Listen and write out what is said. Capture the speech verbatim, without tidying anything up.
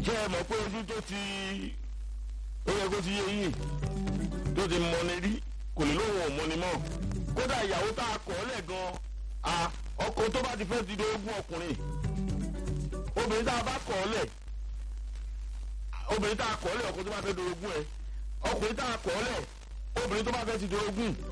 ṣé ẹ mọ̀ pé ojú tó ti ó yẹ kó ti yé yìí tó ti mọni rí kò lè lóun ò mọni mọ́ kódà ìyàwó tá a kọ̀ ọ́ lẹ̀ gan-an ọkọ tó bá ti fẹ́ ti di ogún ọkùnrin obìnrin tá a bá kọ̀ ọ́ lẹ̀ obìnrin tá a kọ̀ ọ́ lẹ̀ ọkọ tó bá fẹ́ di ogún ẹ ọkùnrin tá a kọ̀ ọ́ lẹ̀ obìnrin tó bá fẹ́ ti di ogún